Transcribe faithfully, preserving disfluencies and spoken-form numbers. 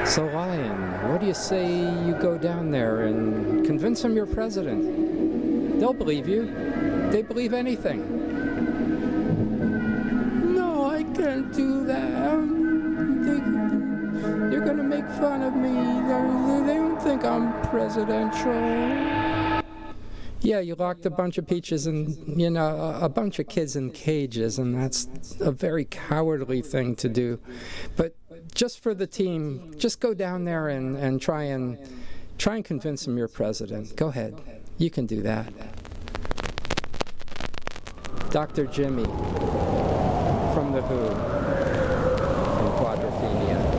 So, Lion, what do you say you go down there and convince them you're president? They'll believe you. They believe anything. No, I can't do that. They, they're going to make fun of me. They're, they don't think I'm presidential. Yeah, you locked a bunch of peaches and, you know, a, a bunch of kids in cages, and that's a very cowardly thing to do. But just for the team, just go down there and, and try and try and convince them you're president. Go ahead. You can do that. Doctor Jimmy from The Who, from Quadrophenia.